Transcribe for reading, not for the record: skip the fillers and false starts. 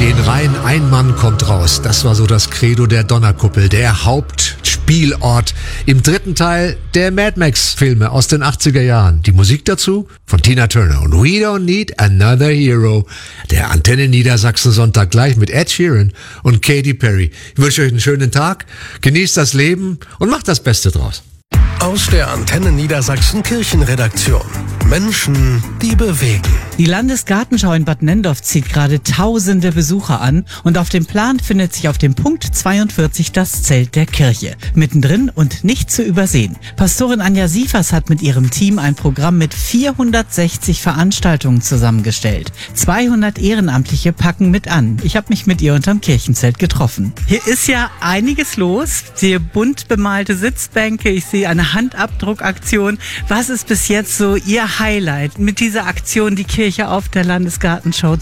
gehen rein, ein Mann kommt raus. Das war so das Credo der Donnerkuppel, der Hauptspielort im dritten Teil der Mad Max-Filme aus den 80er Jahren. Die Musik dazu von Tina Turner und We Don't Need Another Hero. Der Antenne Niedersachsen Sonntag gleich mit Ed Sheeran und Katy Perry. Ich wünsche euch einen schönen Tag, genießt das Leben und macht das Beste draus. Aus der Antenne Niedersachsen Kirchenredaktion. Menschen, die bewegen. Die Landesgartenschau in Bad Nenndorf zieht gerade tausende Besucher an und auf dem Plan findet sich auf dem Punkt 42 das Zelt der Kirche. Mittendrin und nicht zu übersehen. Pastorin Anja Siefers hat mit ihrem Team ein Programm mit 460 Veranstaltungen zusammengestellt. 200 Ehrenamtliche packen mit an. Ich habe mich mit ihr unterm Kirchenzelt getroffen. Hier ist ja einiges los. Ich sehe bunt bemalte Sitzbänke, ich sehe eine Handabdruckaktion. Was ist bis jetzt so Ihr Highlight mit dieser Aktion, die Kirche auf der Landesgartenschau